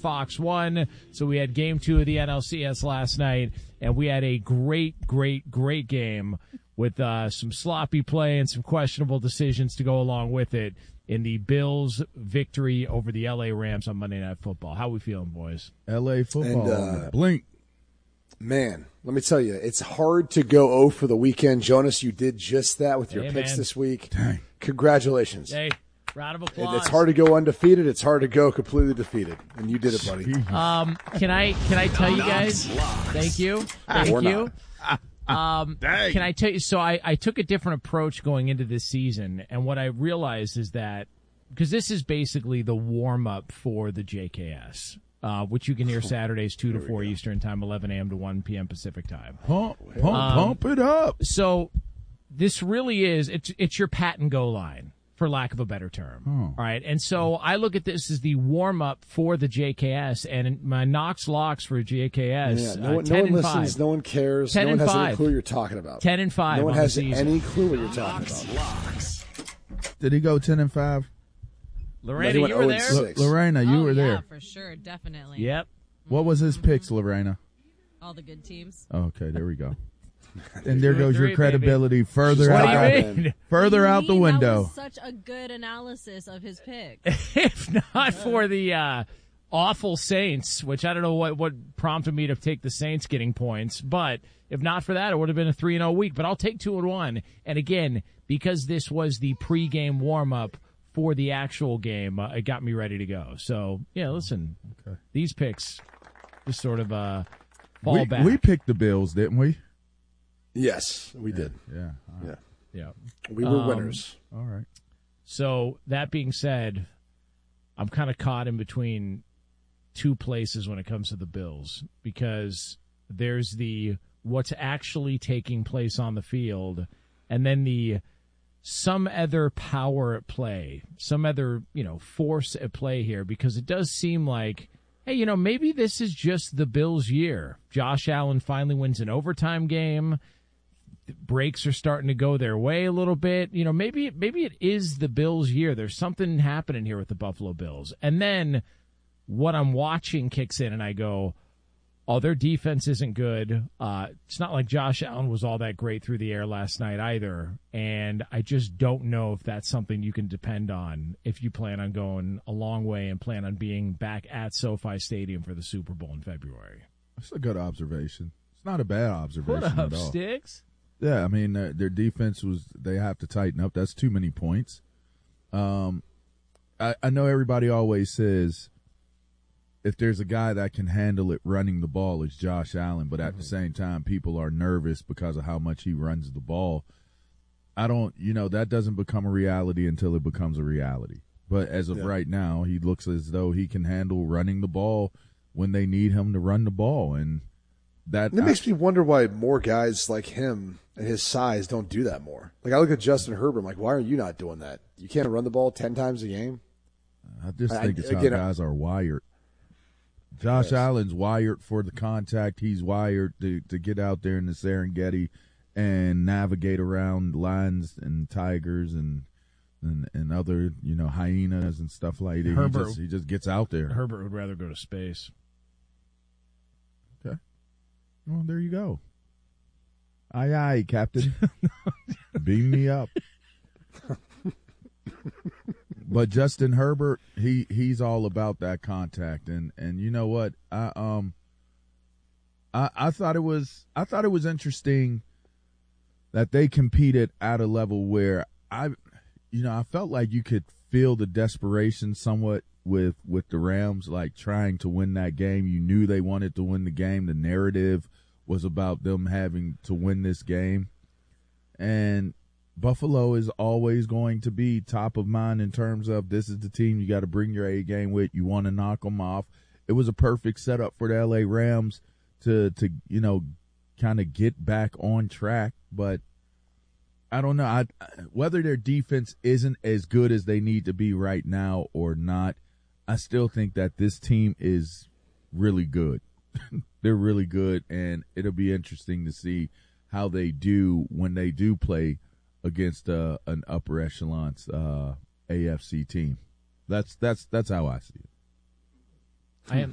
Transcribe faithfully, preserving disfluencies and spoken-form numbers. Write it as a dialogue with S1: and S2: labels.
S1: Fox one. So we had game two of the N L C S last night, and we had a great, great, great game with uh, some sloppy play and some questionable decisions to go along with it in the Bills' victory over the L A Rams on Monday Night Football. How we feeling, boys?
S2: L A football.
S3: And, uh,
S2: Blink.
S3: Man, let me tell you, it's hard to go oh for the weekend. Jonas, you did just that with your
S1: Hey,
S3: picks
S1: man.
S3: this week.
S2: Dang.
S3: Congratulations.
S1: Hey, round of applause.
S3: It's hard to go undefeated. It's hard to go completely defeated. And you did it, buddy.
S1: Um, can I can I tell you guys? Thank you, thank
S3: Or
S1: you.
S3: not.
S1: Um, can I tell you? So I, I took a different approach going into this season, and what I realized is that because this is basically the warm up for the J K S, uh, which you can hear Saturdays two to four Eastern time, eleven a.m. to one p.m. Pacific time.
S2: Pump, pump,
S1: Um,
S2: pump it up.
S1: So this really is it's it's your pat and go line, for lack of a better term.
S2: Oh.
S1: All right. And so I look at this as the warm up for the J K S, and my Knox locks for J K S.
S3: Yeah, no
S1: uh,
S3: one,
S1: ten
S3: no one
S1: and
S3: listens.
S1: five.
S3: No one cares.
S1: ten
S3: no one
S1: and
S3: has any
S1: five.
S3: clue what you're talking about.
S1: ten and five.
S3: No one
S1: on
S3: has
S1: the season.
S3: any clue what you're talking about.
S2: Did he go ten and five?
S1: Lorena,
S3: he went
S1: you were
S3: oh and
S1: there.
S3: six.
S2: L- Lorena, you
S4: oh,
S2: were
S4: yeah,
S2: there.
S4: for sure, definitely.
S1: Yep.
S2: What was his picks, Lorena?
S4: All the good teams.
S2: Okay, there we go. And there goes
S1: Three,
S2: your credibility further
S3: What
S2: out,
S3: do you
S2: out-
S1: mean?
S2: further out the
S4: Me,
S2: window.
S4: That was such a good analysis of his pick.
S1: If not for the uh, awful Saints, which I don't know what, what prompted me to take the Saints getting points, but if not for that, it would have been a three and oh week. But I'll take two and one. And again, because this was the pregame warm up for the actual game, uh, it got me ready to go. So yeah, listen,
S2: Okay.
S1: these picks just sort of uh, fall
S2: We,
S1: back.
S2: we picked the Bills, didn't we?
S3: Yes, we did.
S2: Yeah.
S3: Yeah,
S1: yeah.
S3: we were
S1: Um,
S3: winners.
S2: All right.
S1: So that being said, I'm kind of caught in between two places when it comes to the Bills, because there's the what's actually taking place on the field, and then the some other power at play, some other, you know, force at play here, because it does seem like, hey, you know, maybe this is just the Bills' year. Josh Allen finally wins an overtime game. Breaks are starting to go their way a little bit. You know, maybe maybe it is the Bills' year. There's something happening here with the Buffalo Bills. And then what I'm watching kicks in, and I go, oh, their defense isn't good. Uh, it's not like Josh Allen was all that great through the air last night either. And I just don't know if that's something you can depend on if you plan on going a long way and plan on being back at SoFi Stadium for the Super Bowl in February.
S2: That's a good observation. It's not a bad observation
S1: What up,
S2: at all.
S1: Sticks?
S2: Yeah, I mean, uh, their defense was, they have to tighten up. That's too many points. Um, I, I know everybody always says if there's a guy that can handle it running the ball, it's Josh Allen. But at
S3: Mm-hmm.
S2: the same time, people are nervous because of how much he runs the ball. I don't, you know, that doesn't become a reality until it becomes a reality. But as of
S3: Yeah.
S2: right now, he looks as though he can handle running the ball when they need him to run the ball. And that
S3: And it makes me wonder why more guys like him and his size don't do that more. Like, I look at Justin Herbert, I'm like, why are you not doing that? You can't run the ball ten times a game?
S2: I just
S3: I-
S2: think it's
S3: again, I-
S2: how guys are wired. Josh
S3: Yes.
S2: Allen's wired for the contact. He's wired to, to get out there in the Serengeti and navigate around lions and tigers and and, and other, you know, hyenas and stuff like that. He
S1: Herbert-
S2: just, he just gets out there.
S1: Herbert would rather go to space.
S2: Okay. Well, there you go. Aye, aye, Captain. Beam me up. But Justin Herbert, he, he's all about that contact, and, and you know what? I um I I thought it was I thought it was interesting that they competed at a level where I you know, I felt like you could feel the desperation somewhat with with the Rams, like trying to win that game. You knew they wanted to win the game. The narrative was about them having to win this game. And Buffalo is always going to be top of mind in terms of this is the team you got to bring your A game with. You want to knock them off. It was a perfect setup for the L A Rams to, to you know, kind of get back on track. But I don't know I, whether their defense isn't as good as they need to be right now or not. I still think that this team is really good. They're really good, and it'll be interesting to see how they do when they do play against uh, an upper echelon uh, A F C team. That's that's that's how I see it.
S1: I am